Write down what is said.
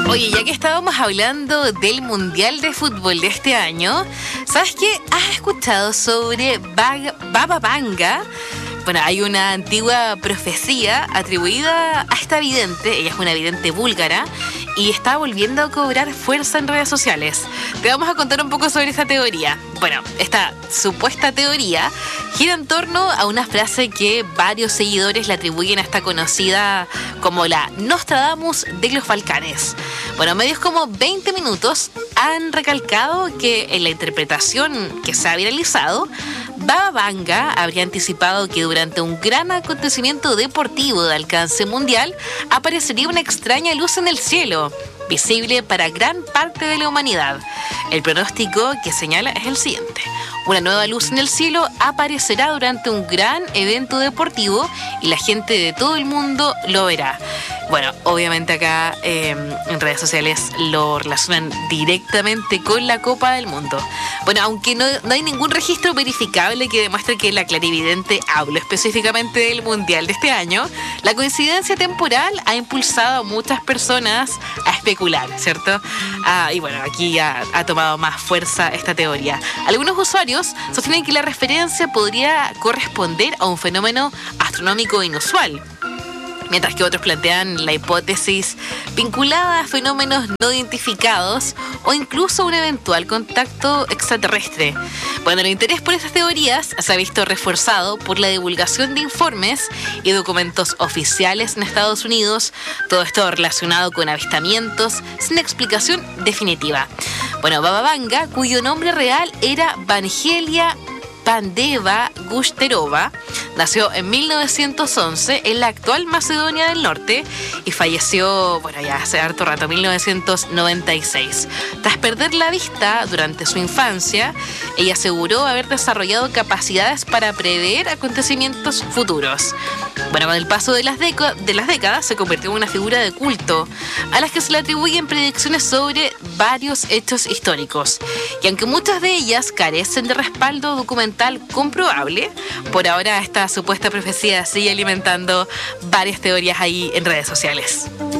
Oye, ya que estábamos hablando del Mundial de Fútbol de este año, ¿sabes qué? ¿Has escuchado sobre Baba Vanga? Bueno, hay una antigua profecía atribuida a esta vidente, ella es una vidente búlgara, y está volviendo a cobrar fuerza en redes sociales. Te vamos a contar un poco sobre esta teoría. Bueno, esta supuesta teoría gira en torno a una frase que varios seguidores le atribuyen a esta conocida como la Nostradamus de los Balcanes. Bueno, medios como 20 Minutos han recalcado que en la interpretación que se ha viralizado, Baba Vanga habría anticipado que durante un gran acontecimiento deportivo de alcance mundial aparecería una extraña luz en el cielo, visible para gran parte de la humanidad. El pronóstico que señala es el siguiente: una nueva luz en el cielo aparecerá durante un gran evento deportivo y la gente de todo el mundo lo verá. Bueno, obviamente acá en redes sociales lo relacionan directamente con la Copa del Mundo. Bueno, aunque no hay ningún registro verificable que demuestre que la clarividente habló específicamente del Mundial de este año, la coincidencia temporal ha impulsado a muchas personas a especular, ¿cierto? Y bueno, aquí ya ha tomado más fuerza esta teoría. Algunos usuarios sostienen que la referencia podría corresponder a un fenómeno astronómico inusual, mientras que otros plantean la hipótesis vinculada a fenómenos no identificados o incluso un eventual contacto extraterrestre. Bueno, el interés por estas teorías se ha visto reforzado por la divulgación de informes y documentos oficiales en Estados Unidos, todo esto relacionado con avistamientos sin explicación definitiva. Bueno, Baba Vanga, cuyo nombre real era Vangelia Pandeva Gushterova, nació en 1911 en la actual Macedonia del Norte y falleció, bueno, ya hace harto rato, 1996. Tras perder la vista durante su infancia, ella aseguró haber desarrollado capacidades para prever acontecimientos futuros. Bueno, con el paso de las décadas se convirtió en una figura de culto a las que se le atribuyen predicciones sobre varios hechos históricos. Y aunque muchas de ellas carecen de respaldo documental comprobable, por ahora esta supuesta profecía sigue alimentando varias teorías ahí en redes sociales.